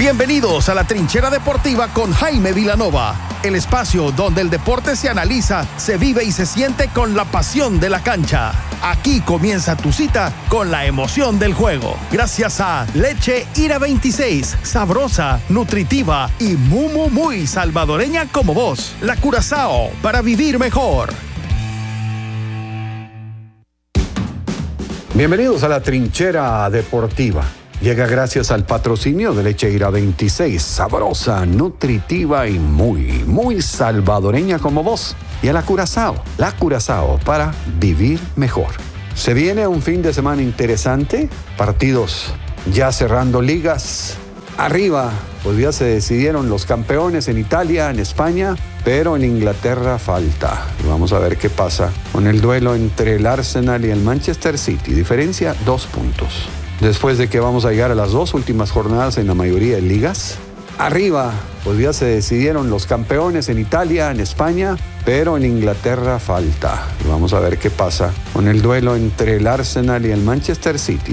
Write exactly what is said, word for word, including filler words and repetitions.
Bienvenidos a la Trinchera Deportiva con Jaime Vilanova, el espacio donde el deporte se analiza, se vive y se siente con la pasión de la cancha. Aquí comienza tu cita con la emoción del juego. Gracias a Leche Ira veintiséis, sabrosa, nutritiva y muy, muy, muy salvadoreña como vos. La Curazao, para vivir mejor. Bienvenidos a la Trinchera Deportiva. Llega gracias al patrocinio de Leche Ira veintiséis, sabrosa, nutritiva y muy, muy salvadoreña como vos. Y a la Curazao, la Curazao para vivir mejor. Se viene un fin de semana interesante, partidos ya cerrando ligas. Arriba, pues ya se decidieron los campeones en Italia, en España, pero en Inglaterra falta. Y vamos a ver qué pasa con el duelo entre el Arsenal y el Manchester City. Diferencia, dos puntos. Después de que vamos a llegar a las dos últimas jornadas en la mayoría de ligas. Arriba, pues ya se decidieron los campeones en Italia, en España, pero en Inglaterra falta. Y vamos a ver qué pasa con el duelo entre el Arsenal y el Manchester City.